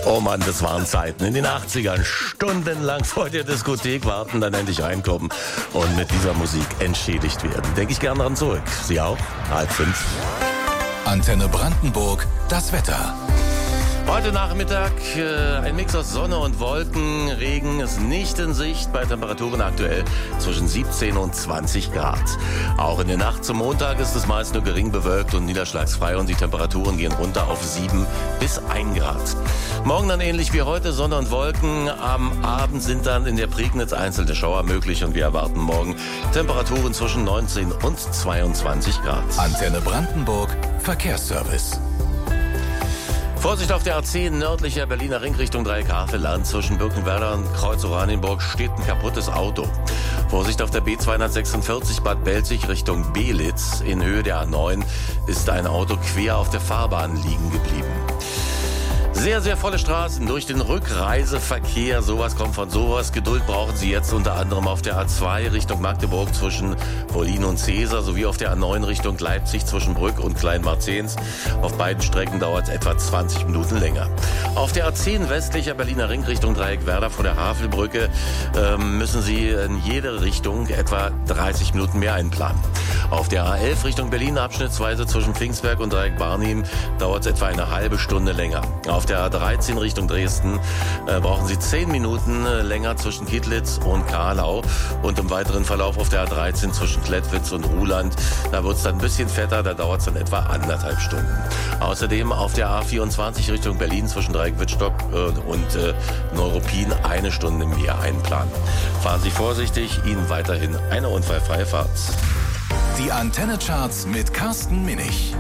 Oh Mann, das waren Zeiten. In den 80ern stundenlang vor der Diskothek warten, dann endlich reinkommen und mit dieser Musik entschädigt werden. Denke ich gern daran zurück. Sie auch? 4:30. Antenne Brandenburg, das Wetter. Heute Nachmittag ein Mix aus Sonne und Wolken. Regen ist nicht in Sicht, bei Temperaturen aktuell zwischen 17 und 20 Grad. Auch in der Nacht zum Montag ist es meist nur gering bewölkt und niederschlagsfrei und die Temperaturen gehen runter auf 7 bis 1 Grad. Morgen dann ähnlich wie heute, Sonne und Wolken. Am Abend sind dann in der Prignitz einzelne Schauer möglich und wir erwarten morgen Temperaturen zwischen 19 und 22 Grad. Antenne Brandenburg, Verkehrsservice. Vorsicht auf der A10 nördlicher Berliner Ring Richtung Dreieck-Havelland. Zwischen Birkenwerder und Kreuz Oranienburg steht ein kaputtes Auto. Vorsicht auf der B246 Bad Belzig Richtung Belitz. In Höhe der A9 ist ein Auto quer auf der Fahrbahn liegen geblieben. Sehr, sehr volle Straßen durch den Rückreiseverkehr. Sowas kommt von sowas. Geduld brauchen Sie jetzt unter anderem auf der A2 Richtung Magdeburg zwischen Wollin und Cäsar sowie auf der A9 Richtung Leipzig zwischen Brück und Kleinmarzens. Auf beiden Strecken dauert es etwa 20 Minuten länger. Auf der A10 westlicher Berliner Ring Richtung Dreieckwerder vor der Havelbrücke müssen Sie in jede Richtung etwa 30 Minuten mehr einplanen. Auf der A11 Richtung Berlin abschnittsweise zwischen Pfingstberg und Dreieck-Barnim dauert es etwa eine halbe Stunde länger. Auf der A13 Richtung Dresden brauchen Sie 10 Minuten länger zwischen Kittlitz und Karlau und im weiteren Verlauf auf der A13 zwischen Klettwitz und Ruhland. Da wird es dann ein bisschen fetter, da dauert es dann etwa 1,5 Stunden. Außerdem auf der A24 Richtung Berlin zwischen Dreieck-Wittstock und Neuruppin 1 Stunde mehr einplanen. Fahren Sie vorsichtig, Ihnen weiterhin eine unfallfreie Fahrt. Die Antenne-Charts mit Carsten Minich.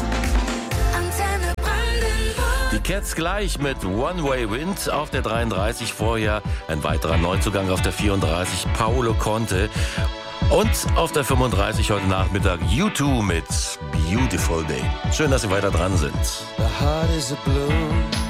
Die Cats gleich mit One Way Wind auf der 33, vorher ein weiterer Neuzugang auf der 34, Paolo Conte. Und auf der 35 heute Nachmittag U2 mit Beautiful Day. Schön, dass Sie weiter dran sind. The heart is a blue.